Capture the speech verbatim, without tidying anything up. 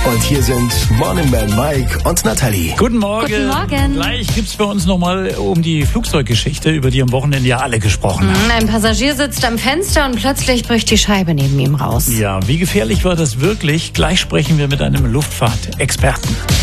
Und hier sind Morning Man Mike und Natalie. Guten Morgen. Guten Morgen. Gleich gibt's bei uns nochmal um die Flugzeuggeschichte, über die am Wochenende ja alle gesprochen haben. Ein Passagier sitzt am Fenster und plötzlich bricht die Scheibe neben ihm raus. Ja, wie gefährlich war das wirklich? Gleich sprechen wir mit einem Luftfahrtexperten.